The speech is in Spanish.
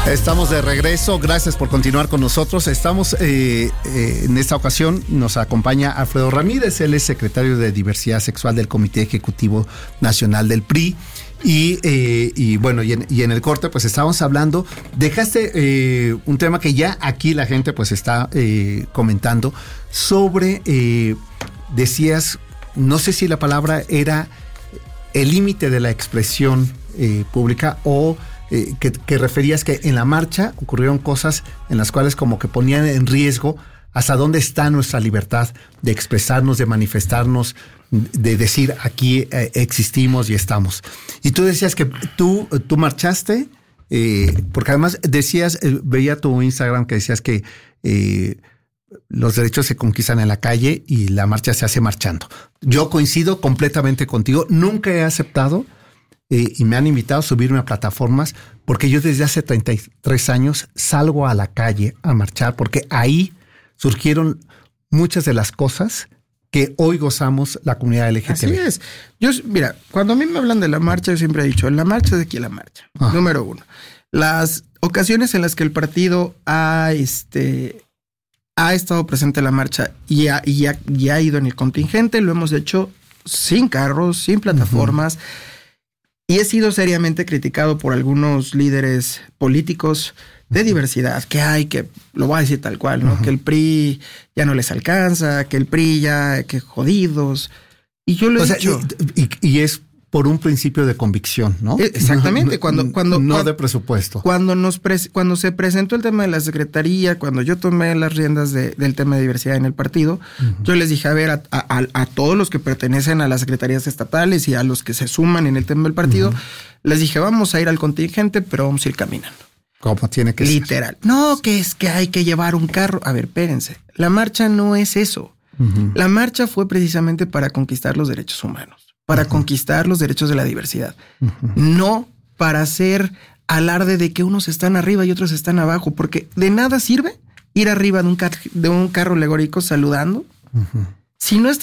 Estamos de regreso, gracias por continuar con nosotros. Estamos en esta ocasión, nos acompaña Alfredo Ramírez, él es secretario de Diversidad Sexual del Comité Ejecutivo Nacional del PRI. Y bueno, y en el corte pues estábamos hablando, dejaste un tema que ya aquí la gente pues está comentando sobre, decías, no sé si la palabra era el límite de la expresión pública o que referías que en la marcha ocurrieron cosas en las cuales como que ponían en riesgo hasta dónde está nuestra libertad de expresarnos, de manifestarnos, de decir aquí existimos y estamos. Y tú decías que tú marchaste, porque además decías, veía tu Instagram que decías que los derechos se conquistan en la calle y la marcha se hace marchando. Yo coincido completamente contigo, nunca he aceptado y me han invitado a subirme a plataformas porque yo desde hace 33 años salgo a la calle a marchar porque ahí surgieron muchas de las cosas que hoy gozamos la comunidad LGTB. Así es. Mira, cuando a mí me hablan de la marcha, yo siempre he dicho, la marcha es de aquí la marcha. Número uno. Las ocasiones en las que el partido ha estado presente en la marcha y ha ido en el contingente, lo hemos hecho sin carros, sin plataformas. Y he sido seriamente criticado por algunos líderes políticos de diversidad, que lo voy a decir tal cual, ¿no? Que el PRI ya no les alcanza, que el PRI que jodidos. Y yo lo he dicho. Y es por un principio de convicción, ¿no? Exactamente. No de presupuesto. Cuando se presentó el tema de la secretaría, cuando yo tomé las riendas del tema de diversidad en el partido, yo les dije, a ver, a todos los que pertenecen a las secretarías estatales y a los que se suman en el tema del partido, les dije, vamos a ir al contingente, pero vamos a ir caminando. Como tiene que ser. Literal. No, que es que hay que llevar un carro. A ver, espérense. La marcha no es eso. La marcha fue precisamente para conquistar los derechos humanos, para conquistar los derechos de la diversidad. No para hacer alarde de que unos están arriba y otros están abajo, porque de nada sirve ir arriba de un carro alegórico saludando si no está